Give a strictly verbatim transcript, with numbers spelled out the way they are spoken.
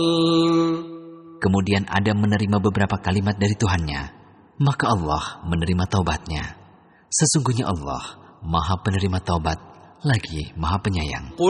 Kemudian Adam menerima beberapa kalimat dari Tuhannya, maka Allah menerima taubatnya. Sesungguhnya Allah Maha penerima taubat, lagi Maha penyayang.